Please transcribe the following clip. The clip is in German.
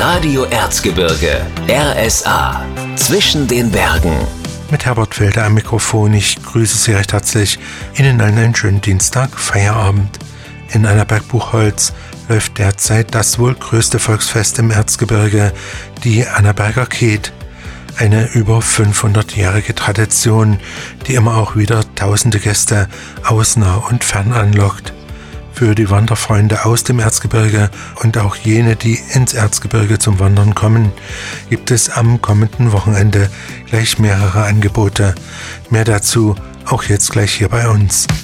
Radio Erzgebirge, RSA, zwischen den Bergen. Mit Herbert Felder am Mikrofon. Ich grüße Sie recht herzlich. Ihnen allen einen schönen Dienstag, Feierabend. In Annaberg-Buchholz läuft derzeit das wohl größte Volksfest im Erzgebirge, die Annaberger Keet. Eine über 500-jährige Tradition, die immer auch wieder tausende Gäste aus nah und fern anlockt. Für die Wanderfreunde aus dem Erzgebirge und auch jene, die ins Erzgebirge zum Wandern kommen, gibt es am kommenden Wochenende gleich mehrere Angebote. Mehr dazu auch jetzt gleich hier bei uns.